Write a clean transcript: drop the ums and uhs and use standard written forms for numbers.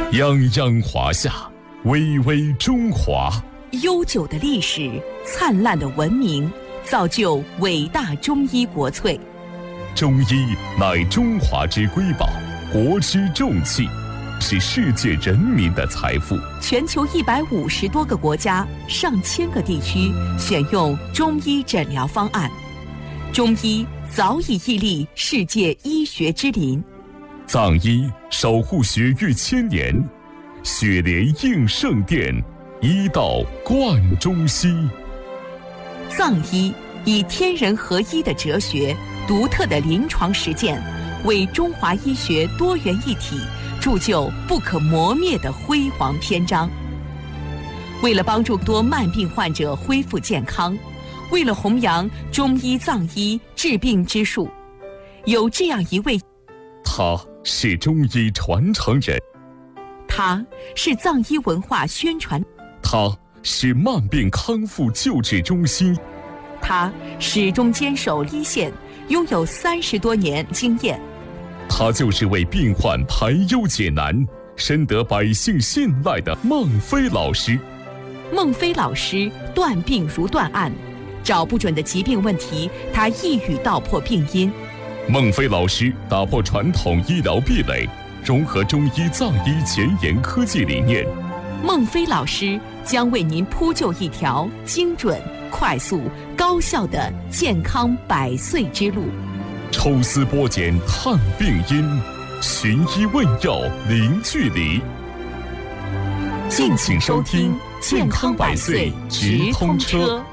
泱泱华夏，巍巍中华。 悠久的历史，灿烂的文明，造就伟大中医国粹。 中医乃中华之瑰宝，国之重器，是世界人民的财富。 全球150多个国家、上千个地区选用中医诊疗方案，中医早已屹立世界医学之林。 藏医守护血域千年，血莲应圣殿，医道贯中西。 藏医以天人合一的哲学、独特的临床实践，为中华医学多元一体铸就不可磨灭的辉煌篇章。为了帮助多慢病患者恢复健康，为了弘扬中医藏医治病之术，有这样一位， 他是中医传承人， 他是藏医文化宣传， 他是慢病康复救治中心， 他始终坚守一线，拥有30多年经验。 他就是为病患排忧解难、深得百姓信赖的孟非老师。 孟非老师断病如断案，找不准的疾病问题，他一语道破病因。 孟非老师打破传统医疗壁垒，融合中医藏医前沿科技理念。 孟非老师将为您铺就一条精准、快速、高效的健康100岁之路。 抽丝剥茧探病因，寻医问药零距离。敬请收听健康100岁直通车。